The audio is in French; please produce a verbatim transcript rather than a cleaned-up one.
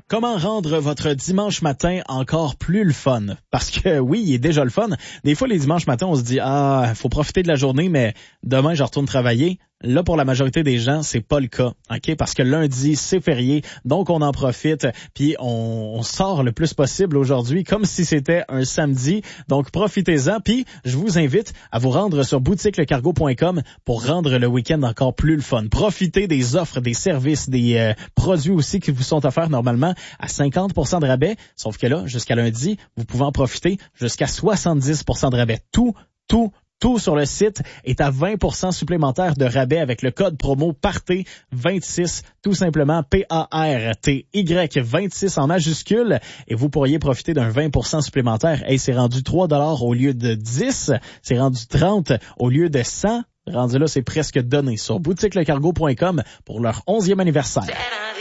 Comment rendre votre dimanche matin encore plus le fun? Parce que oui, il est déjà le fun. Des fois, les dimanches matins, on se dit « Ah, faut profiter de la journée, mais demain, je retourne travailler. » Là, pour la majorité des gens, c'est pas le cas, ok? Parce que lundi, c'est férié, donc on en profite, puis on, on sort le plus possible aujourd'hui, comme si c'était un samedi. Donc, profitez-en, puis je vous invite à vous rendre sur boutique le cargo point com pour rendre le week-end encore plus le fun. Profitez des offres, des services, des euh, produits aussi qui vous sont offerts normalement à cinquante pour cent de rabais, sauf que là, jusqu'à lundi, vous pouvez en profiter jusqu'à soixante-dix pour cent de rabais. Tout, tout, Tout sur le site est à vingt pour cent supplémentaire de rabais avec le code promo P A R T vingt-six, tout simplement P A R T Y vingt-six en majuscule, et vous pourriez profiter d'un vingt pour cent supplémentaire. Hey, c'est rendu trois dollars au lieu de dix, c'est rendu trente au lieu de cent. Rendu là, c'est presque donné sur boutique le cargo point com pour leur onzième anniversaire.